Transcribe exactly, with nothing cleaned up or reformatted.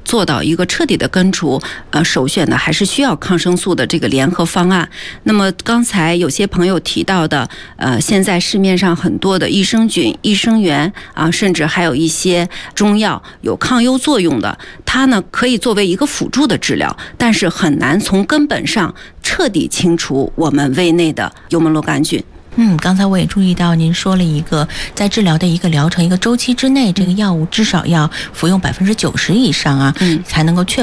做到一个彻底的根除，呃，首选的还是需要抗生素的这个联合方案。那么刚才有些朋友提到的，呃，现在市面上很多的益生菌、益生元啊，甚至还有一些中药有抗忧作用的，它呢可以作为一个辅助的治疗，但是很难从根本上彻底清除我们胃内的幽门螺杆菌。 嗯，刚才我也注意到您说了一个，在治疗的一个疗程一个周期之内，这个药物至少要服用百分之九十以上啊，嗯，才能够确